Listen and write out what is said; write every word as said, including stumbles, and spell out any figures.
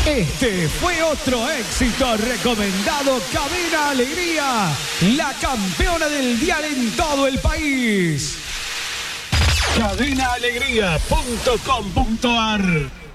Este fue otro éxito recomendado. Cadena Alegría, la campeona del dial en todo el país. cadena alegría punto com punto ar